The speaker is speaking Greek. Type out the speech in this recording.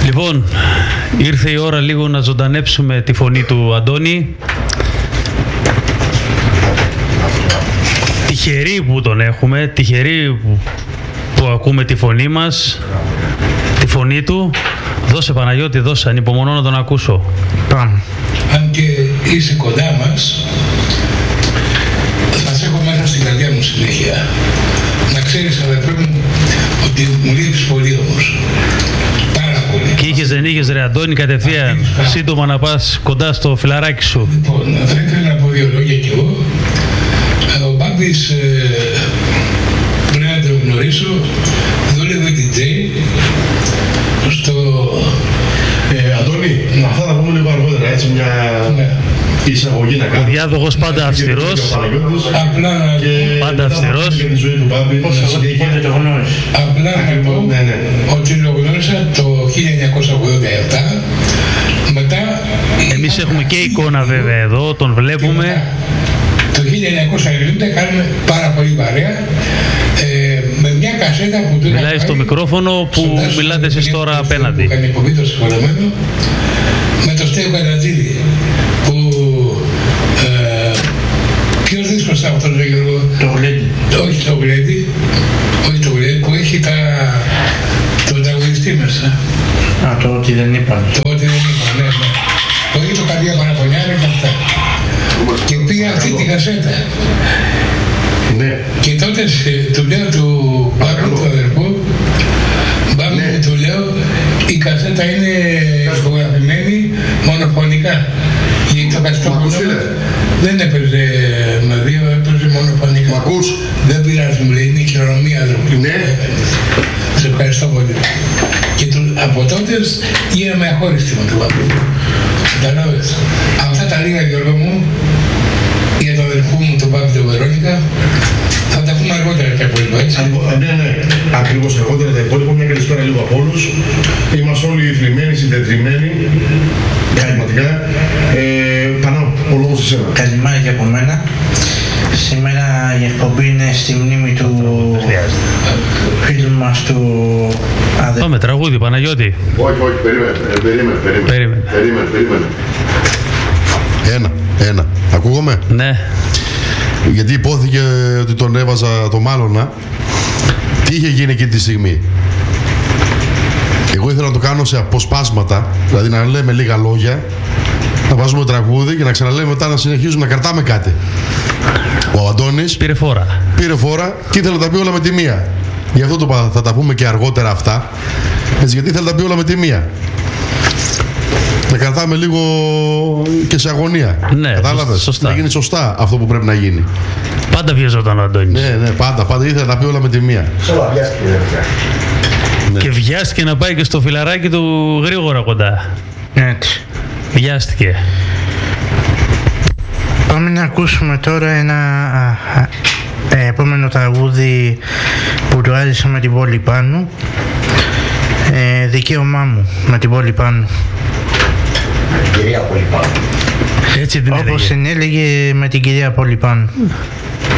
Λοιπόν, ήρθε η ώρα λίγο να ζωντανέψουμε τη φωνή του Αντώνη. Τυχεροί που τον έχουμε, τυχεροί που ακούμε τη φωνή μας, τη φωνή του. Δώσε Παναγιώτη, δώσε, ανυπομονώ να τον ακούσω. Πάμε. Αν και είσαι κοντά μας, θα σε έχω μέσα στην καρδιά μου συνέχεια. Να ξέρεις, αδερφέ μου, ότι μου λείπεις πολύ όμως. Πάρα πολύ. Και είχες δεν είχες ρε Αντώνη κατευθείαν, σύντομα να πας κοντά στο φιλαράκι σου. Λοιπόν, θα ήθελα να πω δύο λόγια κι εγώ. Ο Μπάμπης, πριν να τον γνωρίσω, δούλευε DJ στο... Αντώνη, αυτά θα πούμε λίγο αργότερα, έτσι μια εισαγωγή να κάνουμε. Ο διάδοχος πάντα αυστηρός. Απλά να Πάντα αυστηρός. Για τη ζωή του Μπάμπη, πόσα συνέχεια το γνώρισε. Απλά να πω ότι το γνώρισα το 1987, μετά... Εμείς έχουμε και εικόνα βέβαια εδώ, τον βλέπουμε. Το 1990 κάνουμε πάρα πολύ παρέα με μια κασέτα που του μιλάει στο μικρόφωνο που μιλάτε εσείς τώρα απέναντι. Που κάνει υποβεί το συγχωρεμένο με το Στέο Κατατζίδη που ποιος δίσκος ήταν αυτός, Γιώργο? Το γλέντι. Όχι το γλέντι, όχι το γλέντι, που έχει τον τραγουδιστή μέσα. Α, το ότι δεν είπαν. Το ότι δεν είπαν, ναι, ναι. Το έχει το Καρδιά Παραπονιάρα και αυτά. Και πήγα αυτή τη κασέτα. Ναι. Και τότε του λέω του Μπάμπη, του αδερφού, Μπάμπη, του λέω, η κασέτα είναι ηχογραφημένη μονοφωνικά. Γιατί το καστόχωνο δεν έπαιζε με δύο, έπαιζε μονοφωνικά. Μ' ακούς? Δεν πειράζει, μου λέει, είναι η χειρονομία, αδερφή. Ναι. Σε ευχαριστώ πολύ. Και από τότε γίναμε αχώριστοι με τον Μπάμπη. Καταλάβες. Αυτά τα λίγα, Γιώργο μου, για τον αδερφού μου, τον Μπάμπη, τον Βερόνικα, θα τα πούμε αργότερα τα υπόλοιπα, έτσι. Ναι, ναι, ακριβώς αργότερα τα υπόλοιπα. Μια καλησπέρα λίγο από όλους. Είμαστε όλοι θλιμμένοι, συντετριμένοι, πραγματικά. Πανώ, ο λόγος σε εσένα. Καλημέρα και από μένα. Σήμερα η εκπομπή είναι στη μνήμη του φίλου μας του αδερφού. Πάμε τραγούδι, Παναγιώτη. Όχι, περίμενε. Ένα. Ακούγομαι? Ναι. Γιατί υπόθηκε ότι τον έβαζα το Μάλωνα. Τι είχε γίνει εκείνη τη στιγμή? Εγώ ήθελα να το κάνω σε αποσπάσματα, δηλαδή να λέμε λίγα λόγια, να βάζουμε τραγούδι και να ξαναλέμε μετά, να συνεχίζουμε να κρατάμε κάτι. Ο Αντώνης πήρε φόρα και ήθελε να τα πει όλα με τη μία. Γι' αυτό θα τα πούμε και αργότερα αυτά. Έτσι, γιατί ήθελε να τα πει όλα με τη μία. Να κρατάμε λίγο και σε αγωνία. Ναι, κατάλαβες? σωστά. Να γίνει σωστά αυτό που πρέπει να γίνει. Πάντα βιαζόταν ο Αντώνης. Ναι, πάντα ήθελε να τα πει όλα με τη μία. Και βιάστηκε να πάει και στο φιλαράκι του γρήγορα κοντά. Έτσι. Βιάστηκε. Πάμε να ακούσουμε τώρα ένα επόμενο τραγούδι που του άρεσε με την πόλη πάνω. Δικαίωμά μου με την πόλη πάνω. Έτσι την όπως την έλεγε με την κυρία Πόλη πάνω.